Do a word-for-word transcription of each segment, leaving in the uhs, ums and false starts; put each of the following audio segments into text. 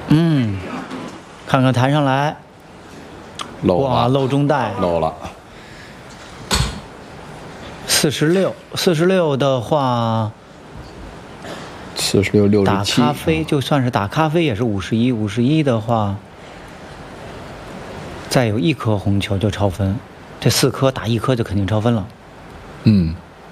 嗯，看看弹上来， 漏了， 哇，漏中带， 漏了。 四十六，四十六的话， 四十六六十七。 打咖啡就算是打咖啡也是五十一，五十一的话，再有一颗红球就超分，这四颗打一颗就肯定超分了。 嗯。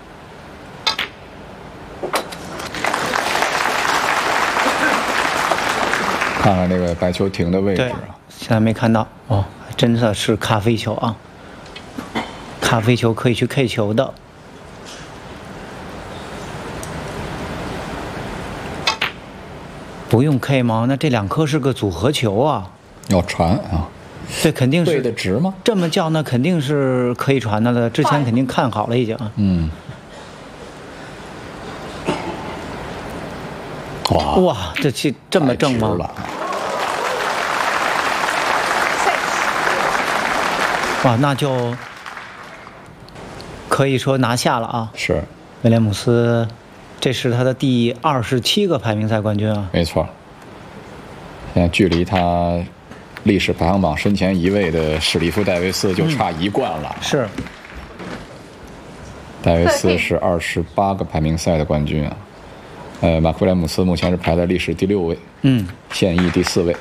看看这个白球停的位置啊， 现在没看到哦，真的是咖啡球啊！咖啡球可以去 K 球的，不用 K 吗？那这两颗是个组合球啊！ 要传啊？ 这肯定是对的直吗？ 这么叫那肯定是可以传的了，之前肯定看好了已经。 嗯。哇哇，这气这么正吗？哇，那就可以说拿下了啊！ 是， 威廉姆斯，这是他的第二十七个排名赛冠军啊！ 没错，现在距离他历史排行榜身前一位的史蒂夫·戴维斯就差一冠了。 嗯、是， 戴维斯是二十八个排名赛的冠军啊。呃，马克·威廉姆斯目前是排在历史第六位， 嗯， 现役第四位。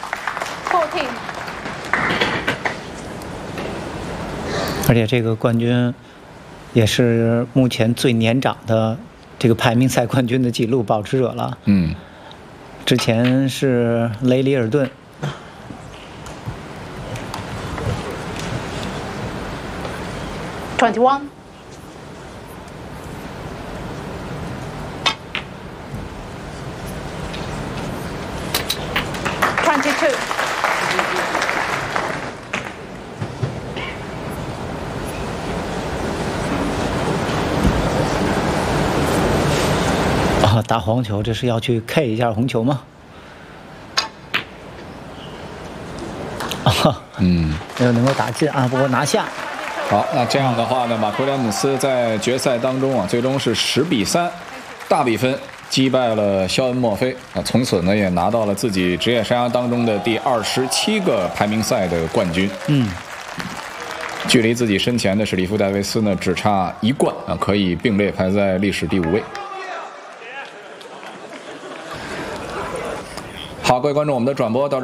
而且这个冠军也是目前最年长的这个排名赛冠军的纪录保持者了。 嗯， 之前是雷里尔顿。 twenty-one。twenty-two。 啊，打黄球，这是要去 K 一下红球吗？啊， 嗯， 没有能够打进啊，不过拿下。 好，那这样的话呢，马克·威廉姆斯在决赛当中啊，最终是十比三，大比分击败了肖恩·墨菲啊，从此呢也拿到了自己职业生涯当中的第二十七个排名赛的冠军。 嗯， 距离自己身前的史蒂夫·戴维斯呢只差一冠啊，可以并列排在历史第五位。好，各位观众，我们的转播到这。